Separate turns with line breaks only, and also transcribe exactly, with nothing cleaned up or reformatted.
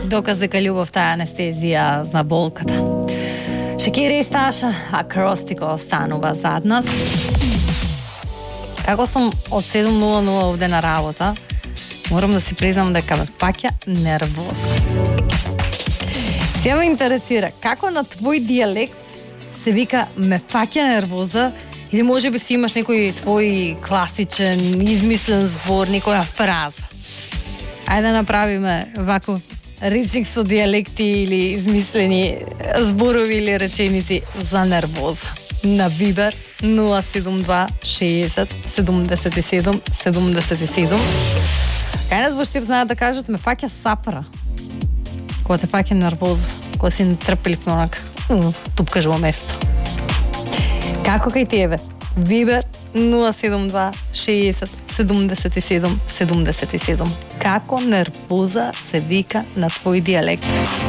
Доказ дека љубовта е анестезија за болката. Шекири и Сташа, акростико останува зад нас. Како сум од седум нула нула овде на работа, морам да си признам дека ме паќа нервоза. Сега ме интересира, како на твој дијалект се вика ме паќа нервоза, или може би си имаш некој твој класичен, измислен збор, некоја фраза. Ајде да направиме вако речник со дијалекти или измислени зборови или реченици за нервоза. На Вибер нула седум два шеесет седумдесет и седум седумдесет и седум. Кај нас во Штип знаат да кажат ме фаќа сапра. Кога те фаќа нервоза, кога си нетрпелив онак, тупкаш во место. Како кај тебе? Вибер нула седум два шеесет седумдесет и седум седумдесет и седум. Како нервоза се вика на твој дијалект?